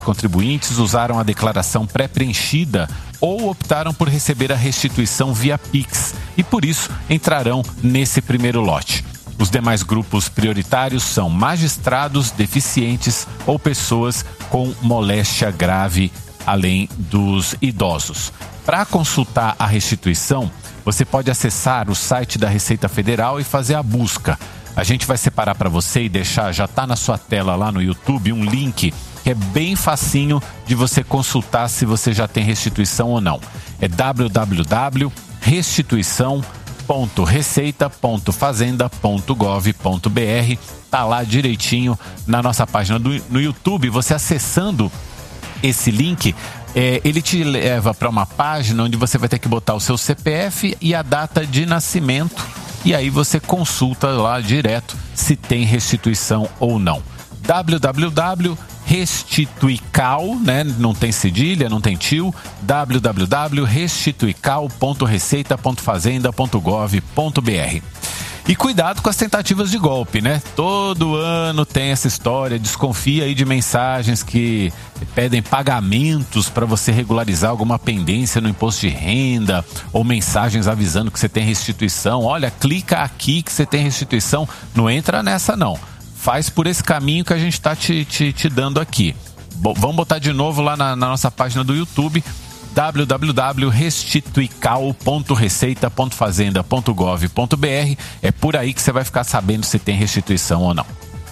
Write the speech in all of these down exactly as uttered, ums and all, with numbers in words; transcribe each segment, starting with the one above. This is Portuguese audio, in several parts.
Contribuintes usaram a declaração pré-preenchida ou optaram por receber a restituição via Pix e, por isso, entrarão nesse primeiro lote. Os demais grupos prioritários são magistrados, deficientes ou pessoas com moléstia grave, além dos idosos. Para consultar a restituição, você pode acessar o site da Receita Federal e fazer a busca. A gente vai separar para você e deixar, já está na sua tela lá no YouTube, um link que é bem facinho de você consultar se você já tem restituição ou não. É w w w ponto restituição ponto receita ponto fazenda ponto gov ponto b r. Tá lá direitinho na nossa página do, no YouTube. Você acessando esse link, é, ele te leva para uma página onde você vai ter que botar o seu C P F e a data de nascimento. E aí você consulta lá direto se tem restituição ou não. w w w ponto restituical, né? Não tem cedilha, não tem tio. w w w ponto restituical ponto receita ponto fazenda ponto gov ponto b r. E cuidado com as tentativas de golpe, né? Todo ano tem essa história, desconfia aí de mensagens que pedem pagamentos para você regularizar alguma pendência no imposto de renda, ou mensagens avisando que você tem restituição. Olha, clica aqui que você tem restituição. Não entra nessa, não. Faz por esse caminho que a gente está te, te, te dando aqui. Bom, vamos botar de novo lá na, na nossa página do YouTube, w w w ponto restituical ponto receita ponto fazenda ponto gov ponto b r. É por aí que você vai ficar sabendo se tem restituição ou não.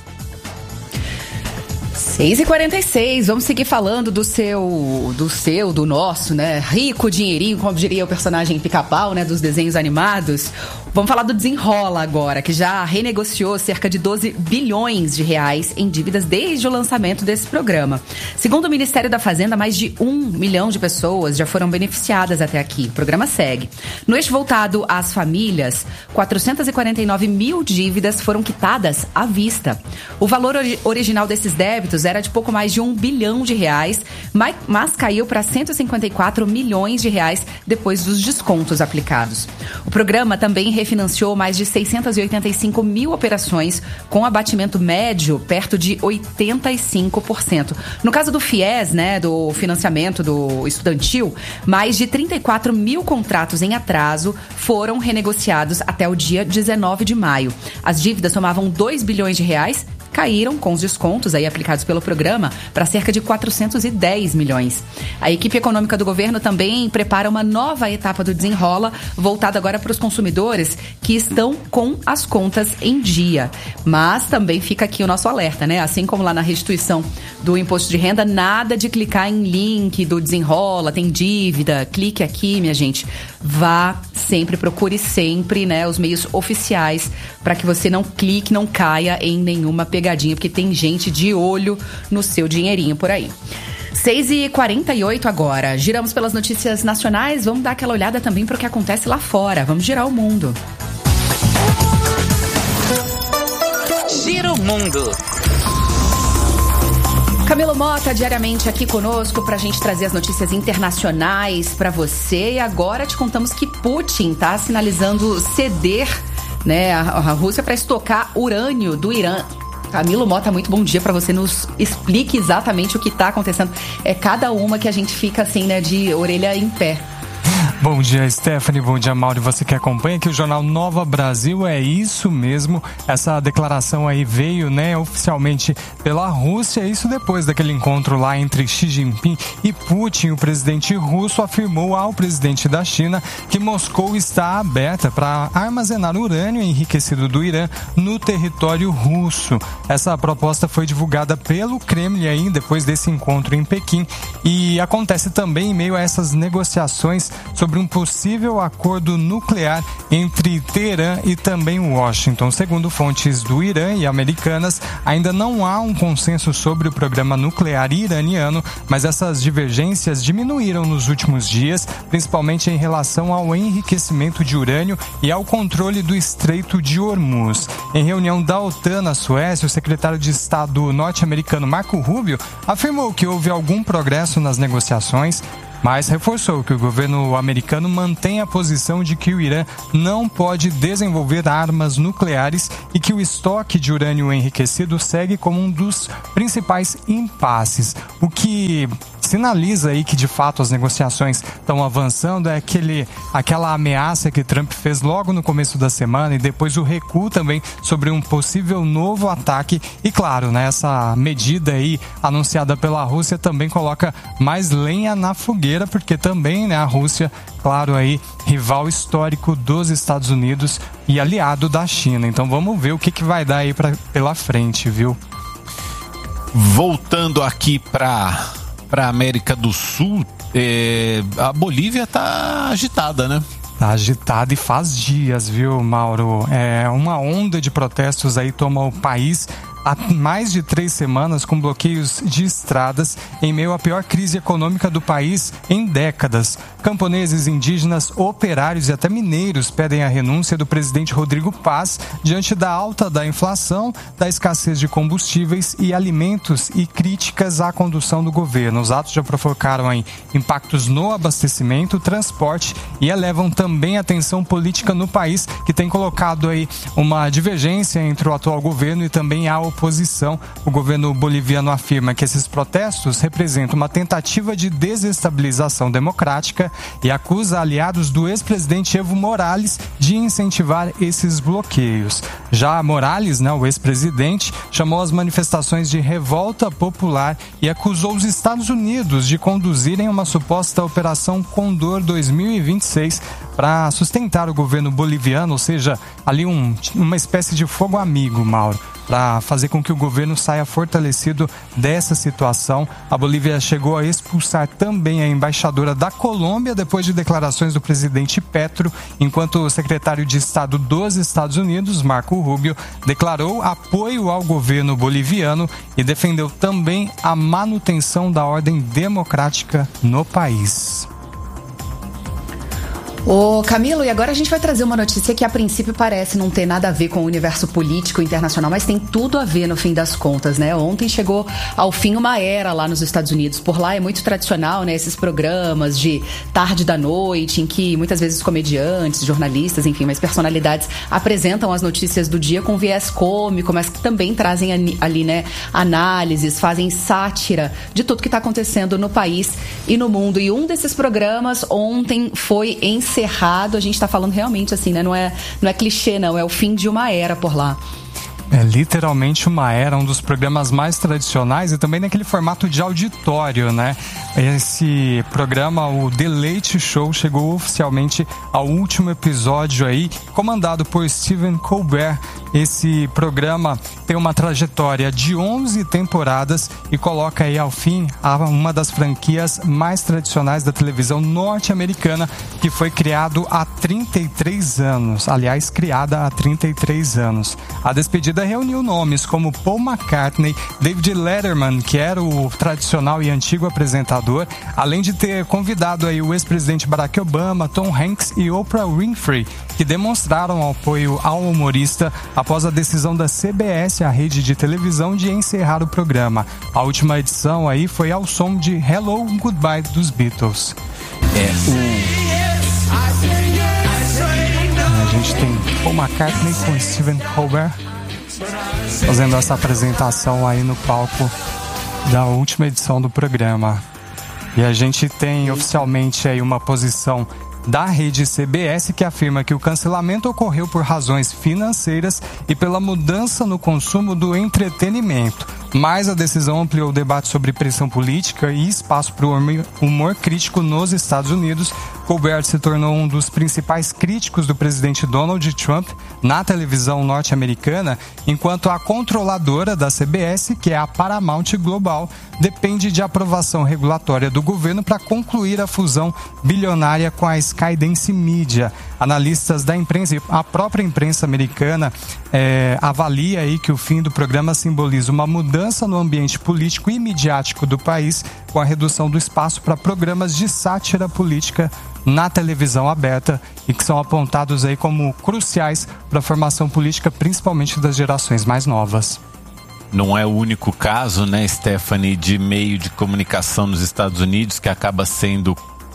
seis e quarenta e seis, vamos seguir falando do seu, do seu, do nosso, né? Rico dinheirinho, como diria o personagem Pica-Pau, né? Dos desenhos animados. Vamos falar do Desenrola agora, que já renegociou cerca de doze bilhões de reais em dívidas desde o lançamento desse programa. Segundo o Ministério da Fazenda, mais de um milhão de pessoas já foram beneficiadas até aqui. O programa segue. No eixo voltado às famílias, quatrocentos e quarenta e nove mil dívidas foram quitadas à vista. O valor ori- original desses débitos era de pouco mais de um bilhão de reais, mas, mas caiu para cento e cinquenta e quatro milhões de reais depois dos descontos aplicados. O programa também refinanciou mais de seiscentos e oitenta e cinco mil operações com abatimento médio perto de oitenta e cinco por cento. No caso do FIES, né, do financiamento do estudantil, mais de trinta e quatro mil contratos em atraso foram renegociados até o dia dezenove de maio. As dívidas somavam dois bilhões de reais, caíram com os descontos aí aplicados pelo programa para cerca de quatrocentos e dez milhões. A equipe econômica do governo também prepara uma nova etapa do Desenrola, voltada agora para os consumidores que estão com as contas em dia. Mas também fica aqui o nosso alerta, né? Assim como lá na restituição do imposto de renda, nada de clicar em link do Desenrola, tem dívida, clique aqui, minha gente. Vá sempre, procure sempre, né, os meios oficiais para que você não clique, não caia em nenhuma pegadinha, porque tem gente de olho no seu dinheirinho por aí. seis e quarenta e oito agora. Giramos pelas notícias nacionais, vamos dar aquela olhada também para o que acontece lá fora. Vamos girar o mundo. Gira o mundo. Camilo Mota, diariamente aqui conosco para a gente trazer as notícias internacionais para você. E agora te contamos que Putin está sinalizando ceder, né, a, a Rússia para estocar urânio do Irã. Camilo Mota, muito bom dia para você. Nos explique exatamente o que está acontecendo. É cada uma que a gente fica assim, né, de orelha em pé. Bom dia, Stephanie. Bom dia, Mauro. Você que acompanha aqui o Jornal Nova Brasil, é isso mesmo. Essa declaração aí veio, né, oficialmente pela Rússia. Isso depois daquele encontro lá entre Xi Jinping e Putin. O presidente russo afirmou ao presidente da China que Moscou está aberta para armazenar urânio enriquecido do Irã no território russo. Essa proposta foi divulgada pelo Kremlin aí depois desse encontro em Pequim e acontece também em meio a essas negociações sobre um possível acordo nuclear entre Teherã e também Washington. Segundo fontes do Irã e americanas, ainda não há um consenso sobre o programa nuclear iraniano, mas essas divergências diminuíram nos últimos dias, principalmente em relação ao enriquecimento de urânio e ao controle do Estreito de Hormuz. Em reunião da OTAN na Suécia, o secretário de Estado norte-americano Marco Rubio afirmou que houve algum progresso nas negociações, mas reforçou que o governo americano mantém a posição de que o Irã não pode desenvolver armas nucleares e que o estoque de urânio enriquecido segue como um dos principais impasses. O que sinaliza aí que de fato as negociações estão avançando é aquele, aquela ameaça que Trump fez logo no começo da semana e depois o recuo também sobre um possível novo ataque. E claro, né, essa medida aí anunciada pela Rússia também coloca mais lenha na fogueira, porque também, né, a Rússia, claro, aí rival histórico dos Estados Unidos e aliado da China. Então vamos ver o que, que vai dar aí pra, pela frente, viu? Voltando aqui para para América do Sul, é, a Bolívia tá agitada, né? Tá agitada e faz dias, viu, Mauro? É, uma onda de protestos aí toma o país há mais de três semanas, com bloqueios de estradas em meio à pior crise econômica do país em décadas. Camponeses, indígenas, operários e até mineiros pedem a renúncia do presidente Rodrigo Paz diante da alta da inflação, da escassez de combustíveis e alimentos e críticas à condução do governo. Os atos já provocaram aí impactos no abastecimento, transporte e elevam também a tensão política no país, que tem colocado aí uma divergência entre o atual governo e também a oposição. O governo boliviano afirma que esses protestos representam uma tentativa de desestabilização democrática e acusa aliados do ex-presidente Evo Morales de incentivar esses bloqueios. Já Morales, né, o ex-presidente, chamou as manifestações de revolta popular e acusou os Estados Unidos de conduzirem uma suposta Operação Condor dois mil e vinte e seis para sustentar o governo boliviano, ou seja, ali um, uma espécie de fogo amigo, Mauro, para fazer com que o governo saia fortalecido dessa situação. A Bolívia chegou a expulsar também a embaixadora da Colômbia depois de declarações do presidente Petro, enquanto o secretário de Estado dos Estados Unidos, Marco Rubio, declarou apoio ao governo boliviano e defendeu também a manutenção da ordem democrática no país. Ô Camilo, e agora a gente vai trazer uma notícia que a princípio parece não ter nada a ver com o universo político internacional, mas tem tudo a ver no fim das contas, né? Ontem chegou ao fim uma era lá nos Estados Unidos. Por lá é muito tradicional, né? Esses programas de tarde da noite, em que muitas vezes comediantes, jornalistas, enfim, mas personalidades apresentam as notícias do dia com viés cômico, mas que também trazem ali, né, análises, fazem sátira de tudo que está acontecendo no país e no mundo. E um desses programas ontem foi em encerrado. A gente está falando realmente assim, né? Não é, não é clichê, não. É o fim de uma era por lá. É literalmente uma era, um dos programas mais tradicionais e também naquele formato de auditório, né? Esse programa, o The Late Show, chegou oficialmente ao último episódio aí, comandado por Stephen Colbert. Esse programa tem uma trajetória de onze temporadas e coloca aí ao fim uma das franquias mais tradicionais da televisão norte-americana, que foi criado há trinta e três anos. Aliás, criada há trinta e três anos. A despedida reuniu nomes como Paul McCartney, David Letterman, que era o tradicional e antigo apresentador, além de ter convidado aí o ex-presidente Barack Obama, Tom Hanks e Oprah Winfrey, que demonstraram apoio ao humorista após a decisão da C B S, a rede de televisão, de encerrar o programa. A última edição aí foi ao som de Hello, Goodbye dos Beatles. É o... A gente tem Paul McCartney com Stephen Colbert fazendo essa apresentação aí no palco da última edição do programa. E a gente tem oficialmente aí uma posição da rede C B S, que afirma que o cancelamento ocorreu por razões financeiras e pela mudança no consumo do entretenimento. Mas a decisão ampliou o debate sobre pressão política e espaço para o humor crítico nos Estados Unidos. Colbert se tornou um dos principais críticos do presidente Donald Trump na televisão norte-americana, enquanto a controladora da C B S, que é a Paramount Global, depende de aprovação regulatória do governo para concluir a fusão bilionária com a Skydance Media. Analistas da imprensa e a própria imprensa americana é, avalia aí que o fim do programa simboliza uma mudança no ambiente político e midiático do país, com a redução do espaço para programas de sátira política na televisão aberta e que são apontados aí como cruciais para a formação política, principalmente das gerações mais novas. não é o único caso, né, Stephanie, de meio de comunicação nos Estados Unidos que acaba sendo,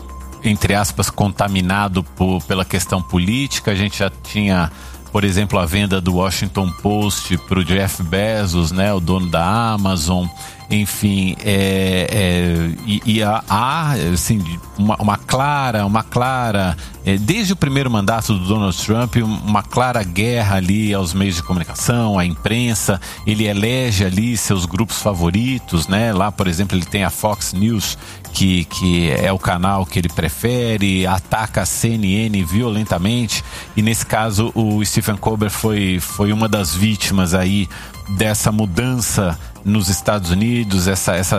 entre aspas, contaminado por, pela questão política. A gente já tinha, por exemplo, a venda do Washington Post para o Jeff Bezos, né, o dono da Amazon. Enfim, é, é, e, e há, assim, uma, uma clara, uma clara, é, desde o primeiro mandato do Donald Trump, uma clara guerra ali aos meios de comunicação, à imprensa. Ele elege ali seus grupos favoritos, né? Lá, por exemplo, ele tem a Fox News, que, que é o canal que ele prefere, ataca a C N N violentamente, e nesse caso o Stephen Colbert foi, foi uma das vítimas aí dessa mudança nos Estados Unidos, essa, essa,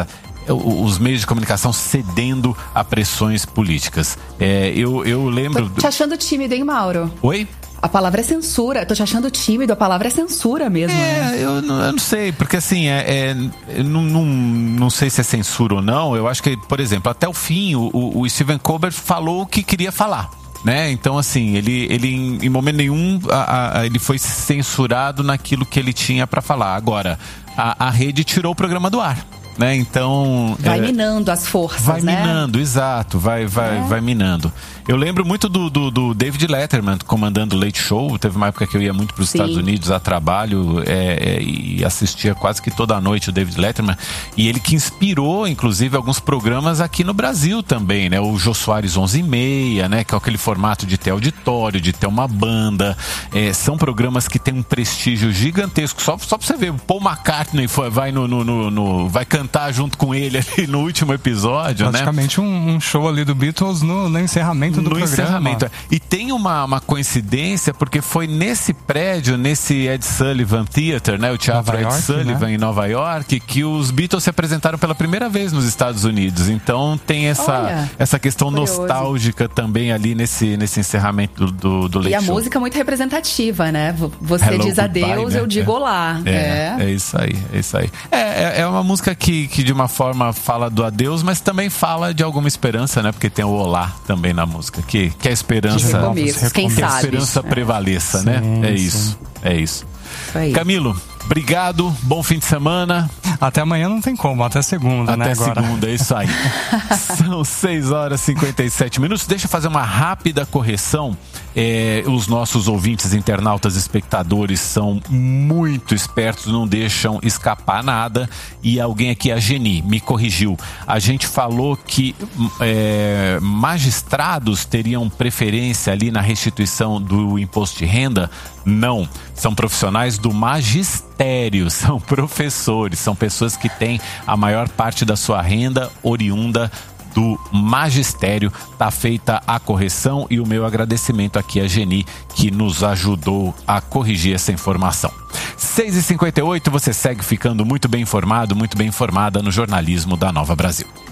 os meios de comunicação cedendo a pressões políticas. É, eu, eu lembro... Tô te achando tímido, hein, Mauro? Oi? A palavra é censura. Tô te achando tímido, a palavra é censura mesmo. É, né? eu, não, eu não sei, porque assim, é, é, eu não, não, não sei se é censura ou não. Eu acho que, por exemplo, até o fim, o, o Stephen Colbert falou o que queria falar. Né? Então, assim, ele, ele em, em momento nenhum a, a, ele foi censurado naquilo que ele tinha para falar. Agora, a, a rede tirou o programa do ar, né? Então... Vai é, minando as forças, vai né? Vai minando, exato, vai, vai, é. vai minando. Eu lembro muito do, do, do David Letterman comandando o Late Show. Teve uma época que eu ia muito para os Estados Unidos a trabalho é, é, e assistia quase que toda a noite o David Letterman. E ele que inspirou, inclusive, alguns programas aqui no Brasil também, né? O Jô Soares onze e meia, né? Que é aquele formato de ter auditório, de ter uma banda. É, são programas que têm um prestígio gigantesco. Só, só para você ver, o Paul McCartney foi, vai, no, no, no, no, vai cantar junto com ele ali no último episódio, praticamente, né? um, um show ali do Beatles no, no encerramento do no programa. Encerramento. E tem uma, uma coincidência, porque foi nesse prédio, nesse Ed Sullivan Theater, né, o Teatro Ed York, Sullivan, né? Em Nova York, que os Beatles se apresentaram pela primeira vez nos Estados Unidos. Então tem essa, Olha, essa questão curioso. nostálgica também ali nesse, nesse encerramento do, do, do Late E a Show. música muito representativa, né? Você Hello, diz adeus, né? Eu digo é. olá. É, é. é isso aí, é isso aí. É, é uma música que, que de uma forma fala do adeus, mas também fala de alguma esperança, né? Porque tem o olá também na música, que, que a esperança, recomeços, quem que a sabe. esperança prevaleça, sim, né? É sim. isso, é isso. Aí. Camilo, obrigado, bom fim de semana. Até amanhã não tem como, até segunda, até né? Até segunda, é isso aí. São seis horas e cinquenta e sete minutos. Deixa eu fazer uma rápida correção. É, os nossos ouvintes, internautas, espectadores são muito espertos, não deixam escapar nada. E alguém aqui, a Geni, me corrigiu. A gente falou que é, magistrados teriam preferência ali na restituição do imposto de renda. Não, são profissionais do magistério, são professores, são pessoas que têm a maior parte da sua renda oriunda do magistério. Tá feita a correção e o meu agradecimento aqui a Geni, que nos ajudou a corrigir essa informação. seis e cinquenta e oito, você segue ficando muito bem informado, muito bem informada no jornalismo da Nova Brasil.